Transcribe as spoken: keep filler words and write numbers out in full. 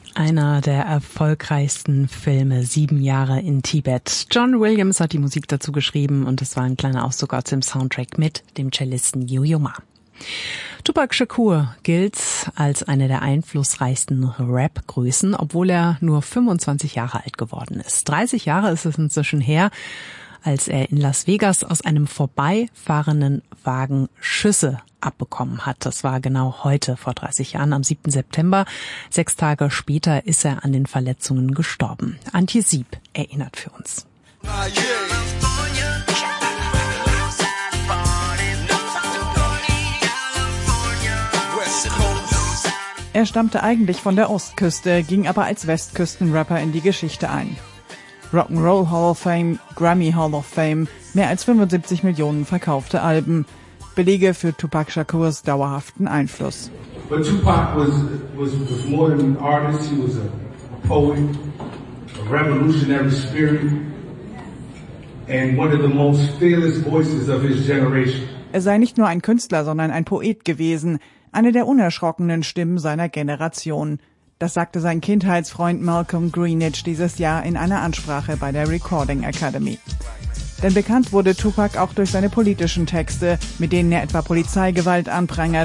Einer der erfolgreichsten Filme, Sieben Jahre in Tibet. John Williams hat die Musik dazu geschrieben und es war ein kleiner Auszug aus dem Soundtrack mit dem Cellisten Yo-Yo Ma. Tupac Shakur gilt als eine der einflussreichsten Rap-Größen, obwohl er nur fünfundzwanzig Jahre alt geworden ist. dreißig Jahre ist es inzwischen her, als er in Las Vegas aus einem vorbeifahrenden Wagen Schüsse abbekommen hat. Das war genau heute, vor dreißig Jahren, am siebten September. Sechs Tage später ist er an den Verletzungen gestorben. Antje Sieb erinnert für uns. Er stammte eigentlich von der Ostküste, ging aber als Westküstenrapper in die Geschichte ein. Rock'n'Roll Hall of Fame, Grammy Hall of Fame, mehr als fünfundsiebzig Millionen verkaufte Alben. Belege für Tupac Shakurs dauerhaften Einfluss. But Tupac was, was, was more than an artist, he was a poet, a revolutionary spirit, and one of the most fearless voices of his generation. Er sei nicht nur ein Künstler, sondern ein Poet gewesen, eine der unerschrockenen Stimmen seiner Generation. Das sagte sein Kindheitsfreund Malcolm Greenidge dieses Jahr in einer Ansprache bei der Recording Academy. Denn bekannt wurde Tupac auch durch seine politischen Texte, mit denen er etwa Polizeigewalt anprangert